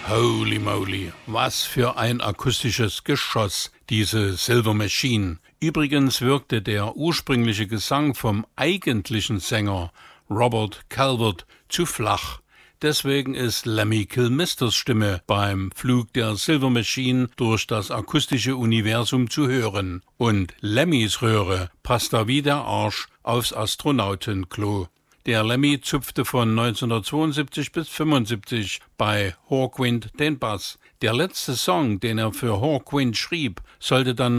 Holy moly, was für ein akustisches Geschoss, diese Silver Machine. Übrigens wirkte der ursprüngliche Gesang vom eigentlichen Sänger Robert Calvert zu flach. Deswegen ist Lemmy Kilmisters Stimme beim Flug der Silver Machine durch das akustische Universum zu hören. Und Lemmys Röhre passt da wie der Arsch aufs Astronautenklo. Der Lemmy zupfte von 1972 bis 1975 bei Hawkwind den Bass. Der letzte Song, den er für Hawkwind schrieb, sollte dann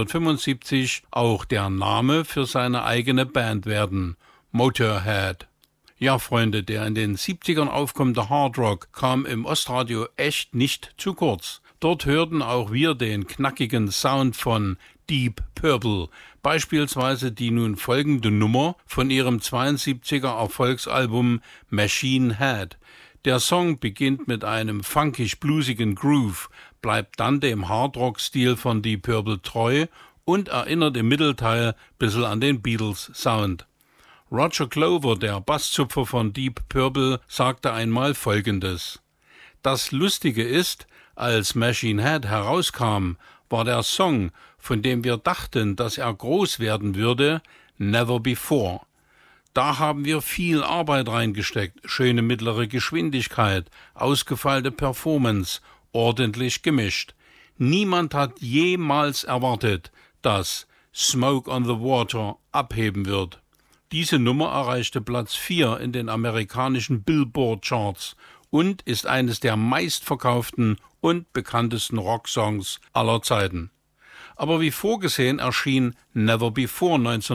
1975 auch der Name für seine eigene Band werden, Motorhead. Ja, Freunde, der in den 70ern aufkommende Hardrock kam im Ostradio echt nicht zu kurz. Dort hörten auch wir den knackigen Sound von Deep Purple, beispielsweise die nun folgende Nummer von ihrem 72er Erfolgsalbum Machine Head. Der Song beginnt mit einem funkisch-bluesigen Groove, bleibt dann dem Hardrock-Stil von Deep Purple treu und erinnert im Mittelteil ein bisschen an den Beatles-Sound. Roger Glover, der Basszupfer von Deep Purple, sagte einmal Folgendes: Das Lustige ist, als Machine Head herauskam, war der Song, von dem wir dachten, dass er groß werden würde, Never Before. Da haben wir viel Arbeit reingesteckt, schöne mittlere Geschwindigkeit, ausgefeilte Performance, ordentlich gemischt. Niemand hat jemals erwartet, dass Smoke on the Water abheben wird. Diese Nummer erreichte Platz 4 in den amerikanischen Billboard-Charts und ist eines der meistverkauften und bekanntesten Rocksongs aller Zeiten. Aber wie vorgesehen erschien Never Before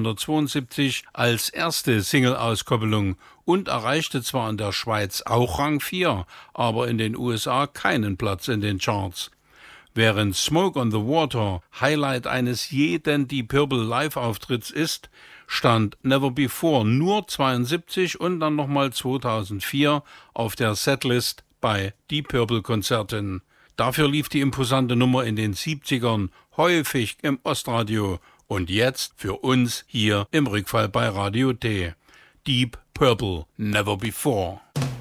1972 als erste Single-Auskopplung und erreichte zwar in der Schweiz auch Rang 4, aber in den USA keinen Platz in den Charts. Während Smoke on the Water Highlight eines jeden Deep Purple Live-Auftritts ist, stand Never Before nur 72 und dann nochmal 2004 auf der Setlist bei Deep Purple Konzerten. Dafür lief die imposante Nummer in den 70ern häufig im Ostradio und jetzt für uns hier im Rückfall bei Radio T. Deep Purple, Never Before.